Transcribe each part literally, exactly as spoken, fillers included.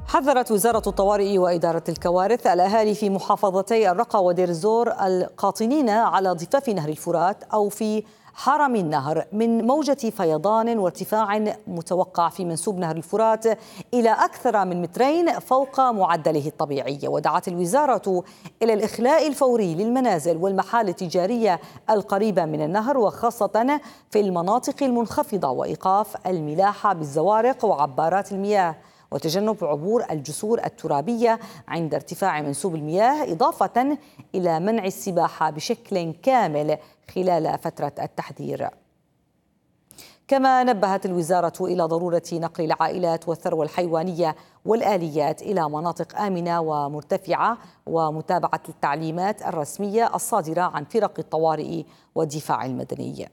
حذرت وزارة الطوارئ وإدارة الكوارث الأهالي في محافظتي الرقة ودير الزور القاطنين على ضفاف نهر الفرات أو في حرم النهر من موجة فيضان وارتفاع متوقع في منسوب نهر الفرات إلى أكثر من مترين فوق معدله الطبيعي. ودعت الوزارة إلى الإخلاء الفوري للمنازل والمحال التجارية القريبة من النهر وخاصة في المناطق المنخفضة، وإيقاف الملاحة بالزوارق وعبارات المياه، وتجنب عبور الجسور الترابية عند ارتفاع منسوب المياه، إضافة إلى منع السباحة بشكل كامل خلال فترة التحذير. كما نبهت الوزارة إلى ضرورة نقل العائلات والثروة الحيوانية والآليات إلى مناطق آمنة ومرتفعة ومتابعة التعليمات الرسمية الصادرة عن فرق الطوارئ والدفاع المدني.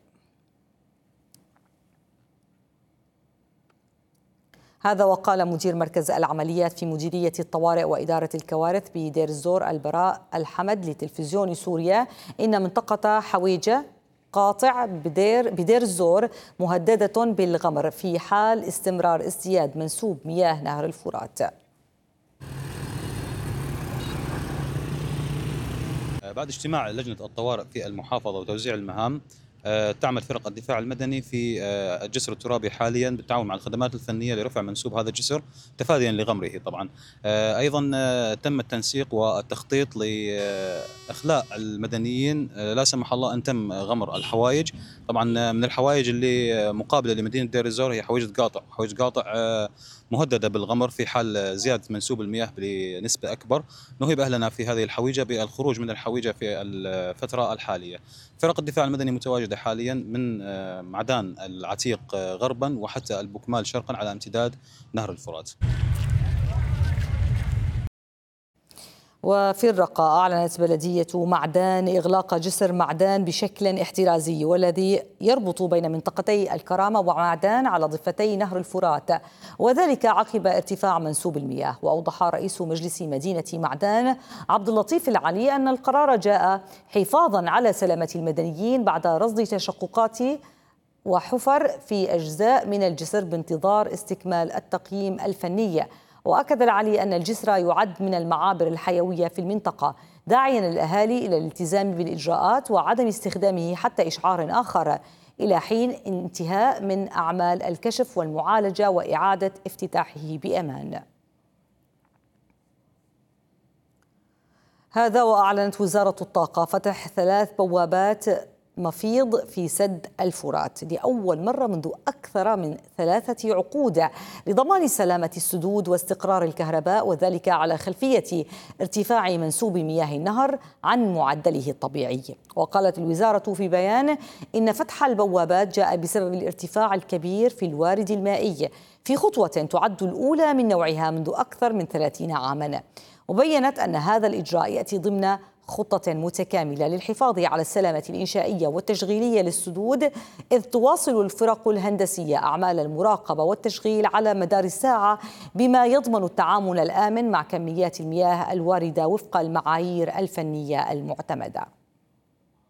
هذا وقال مدير مركز العمليات في مديرية الطوارئ وإدارة الكوارث بدير الزور البراء الحمد لتلفزيون سوريا إن منطقة حويجة قاطع بدير, بدير الزور مهددة بالغمر في حال استمرار ازدياد منسوب مياه نهر الفرات. بعد اجتماع لجنة الطوارئ في المحافظة وتوزيع المهام، تعمل فرق الدفاع المدني في الجسر الترابي حاليا بالتعاون مع الخدمات الفنية لرفع منسوب هذا الجسر تفاديا لغمره. طبعا أيضا تم التنسيق والتخطيط لإخلاء المدنيين لا سمح الله أن تم غمر الحوائج. طبعا من الحوائج اللي مقابلة لمدينة دير الزور هي حويجة قاطع، حويجة قاطع مهددة بالغمر في حال زيادة منسوب المياه بنسبة أكبر. نهب أهلنا في هذه الحويجة بالخروج من الحويجة في الفترة الحالية. فرق الدفاع المدني متواجدة حاليا من معدان العتيق غربا وحتى البكمال شرقا على امتداد نهر الفرات. وفي الرقة أعلنت بلدية معدان إغلاق جسر معدان بشكل احترازي والذي يربط بين منطقتي الكرامة ومعدان على ضفتي نهر الفرات، وذلك عقب ارتفاع منسوب المياه. وأوضح رئيس مجلس مدينة معدان عبد اللطيف العلي أن القرار جاء حفاظا على سلامة المدنيين بعد رصد تشققات وحفر في أجزاء من الجسر بانتظار استكمال التقييم الفني. وأكد العلي أن الجسر يعد من المعابر الحيوية في المنطقة، داعيا الأهالي إلى الالتزام بالإجراءات وعدم استخدامه حتى إشعار آخر إلى حين انتهاء من أعمال الكشف والمعالجة وإعادة افتتاحه بأمان. هذا وأعلنت وزارة الطاقة فتح ثلاث بوابات مفيض في سد الفرات لأول مرة منذ أكثر من ثلاثة عقود لضمان سلامة السدود واستقرار الكهرباء، وذلك على خلفية ارتفاع منسوب مياه النهر عن معدله الطبيعي. وقالت الوزارة في بيان إن فتح البوابات جاء بسبب الارتفاع الكبير في الوارد المائي في خطوة تعد الأولى من نوعها منذ أكثر من ثلاثين عاما. وبينت أن هذا الإجراء يأتي ضمن خطة متكاملة للحفاظ على السلامة الإنشائية والتشغيلية للسدود، إذ تواصل الفرق الهندسية أعمال المراقبة والتشغيل على مدار الساعة بما يضمن التعامل الآمن مع كميات المياه الواردة وفق المعايير الفنية المعتمدة.